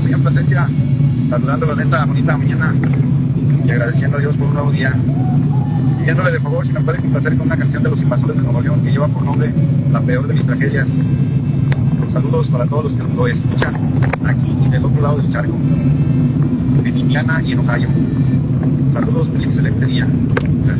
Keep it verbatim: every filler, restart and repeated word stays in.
señor Plasencia, saludándolo en esta bonita mañana y agradeciendo a Dios por un nuevo día. Pidiéndole de favor si me puede complacer con una canción de Los Invasores de Nuevo León que lleva por nombre La Peor de Mis Tragedias. Saludos para todos los que lo escuchan aquí y del otro lado del charco, en Indiana y en Ohio. Saludos y excelente día.